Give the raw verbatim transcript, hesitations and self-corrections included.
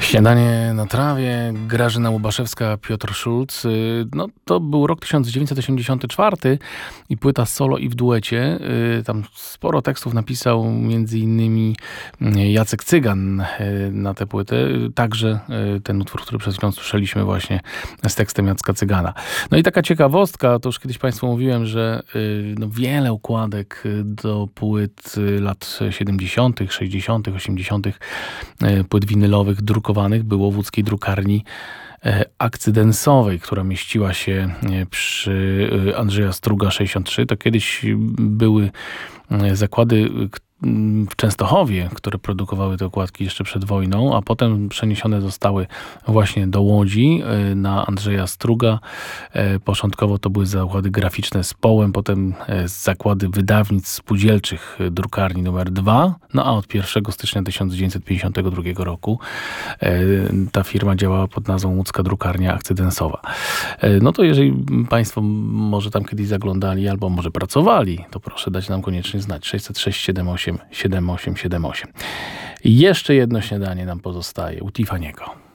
Śniadanie na trawie, Grażyna Łubaszewska, Piotr Szulc. No, to był rok tysiąc dziewięćset osiemdziesiąty czwarty i płyta solo i w duecie. Tam sporo tekstów napisał między innymi Jacek Cygan na tę płytę. Także ten utwór, który przed chwilą słyszeliśmy właśnie z tekstem Jacka Cygana. No i taka ciekawostka, to już kiedyś Państwu mówiłem, że no, wiele układek do płyt lat siedemdziesiątych, sześćdziesiątych, osiemdziesiątych, płyt winylowych drukowanych było w łódzkiej drukarni akcydensowej, która mieściła się przy Andrzeja Struga sześćdziesiąt trzy. To kiedyś były zakłady w Częstochowie, które produkowały te okładki jeszcze przed wojną, a potem przeniesione zostały właśnie do Łodzi na Andrzeja Struga. Początkowo to były zakłady graficzne z Połem, potem zakłady wydawnictw spółdzielczych drukarni numer dwa, no a od pierwszego stycznia tysiąc dziewięćset pięćdziesiątego drugiego roku ta firma działała pod nazwą Łódzka Drukarnia Akcydensowa. No to jeżeli Państwo może tam kiedyś zaglądali albo może pracowali, to proszę dać nam koniecznie znać. sześćset sześć siedem osiem siedem osiem siedem osiem. Jeszcze jedno śniadanie nam pozostaje u Tiffany'ego.